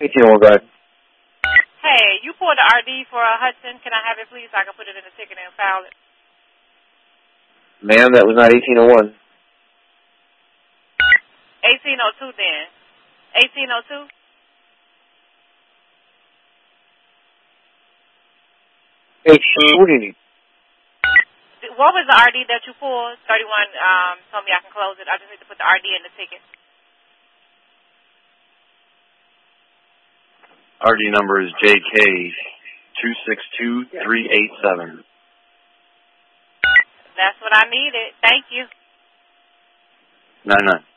1801, go ahead. Hey, you pulled the RD for Hudson. Can I have it, please, so I can put it in the ticket and file it? Ma'am, that was not 1801. 1802 then. 1802? What do you need? What was the RD that you pulled? 31 told me I can close it. I just need to put the RD in the ticket. RD number is JK262387. That's what I needed. Thank you. 99.